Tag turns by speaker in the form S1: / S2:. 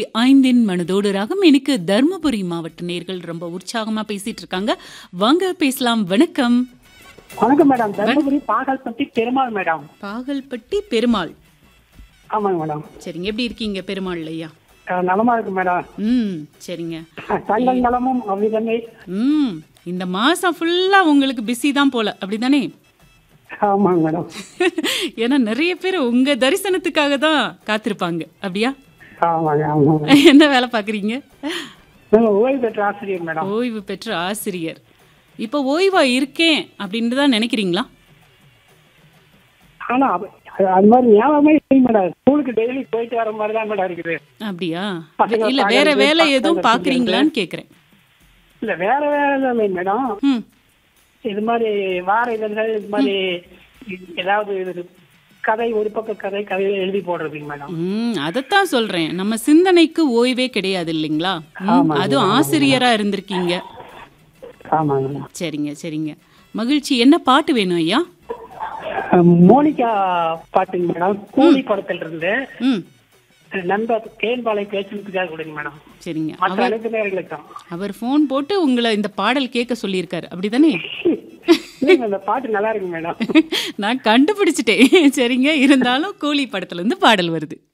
S1: 101.5 மனதோடு ராகம். எனக்கு தர்மபுரி மாவட்ட நேர்கள் ரொம்ப உற்சாகமா பேசிட்டு இருக்காங்க. வாங்க பேசலாம். வணக்கம்.
S2: வணக்கம் மேடம். தர்மபுரி பாகல்பட்டி பெருமாள் மேடம்.
S1: பாகல்பட்டி பெருமாள்.
S2: ஆமாங்க மேடம்.
S1: சரிங்க, எப்படி இருக்கீங்க பெருமாள் ஐயா?
S2: நலமா இருக்கு மேடம்.
S1: சரிங்க.
S2: தங்கள் நலமும் அவ்விதமே.
S1: இந்த மாசம் ஃபுல்லா உங்களுக்கு பிஸி தான் போல, அப்படிதானே?
S2: ஆமாங்க மேடம்.
S1: ஏன்னா நிறைய பேர் உங்க தரிசனத்துக்காக தான் காத்திருப்பாங்க, அப்படியா?
S2: ஆமாங்க ஆமாங்க.
S1: என்ன வேலை பாக்குறீங்க?
S2: ஓய்வு பெற்ற ஆசிரியர் மேடம்.
S1: ஓய்வு பெற்ற ஆசிரியர். இப்போ ஓய்வா இருக்கேன் அப்படின்னு தான் நினைக்கிறீங்களா?
S2: ஆனா அது மாதிரி ஞாபகமே இல்லை மேடம். ஸ்கூலுக்கு டெய்லி போயிட்டு வர மாதிரி தான் மேடம் இருக்குது.
S1: அப்படியா?
S2: பசங்க
S1: இல்ல வேற வேலை எதுவும் பாக்குறீங்களான்னு கேக்குறேன்.
S2: இல்ல வேற வேலை இல்லை மேடம்.
S1: ம்.
S2: இது மாதிரி வார இதழ்கள் இது மாதிரி ஏதாவது கதை, ஒரு பக்க கதையை எழுதி போடுறதுங்க மேடம்.
S1: அதத்தான் சொல்றேன். நம்ம சிந்தனைக்கு ஓய்வே கிடையாது இல்லைங்களா? அதுவும் ஆசிரியரா இருந்திருக்கீங்க.
S2: ஆமாங்க.
S1: சரிங்க சரிங்க, மகிழ்ச்சி. என்ன பாட்டு வேணும் ஐயா?
S2: மோனிகா பாட்டுங்க மேடம். கூலி படத்துல இருந்து நண்பர் கேன்பாலை பேசுறதுக்காக கொடுங்க மேடம்.
S1: சரிங்க.
S2: மற்ற அனைத்து நேர்களுக்கும்.
S1: அவர் போன் போட்டு உங்களை இந்த பாடல் கேட்க சொல்லியிருக்காரு, அப்படிதானே?
S2: அந்த பாட்டு நல்லா இருக்கு மேடம்.
S1: நான் கண்டுபிடிச்சிட்டேன். சரிங்க, இருந்தாலும் கூலி படத்துல இருந்து பாடல் வருது.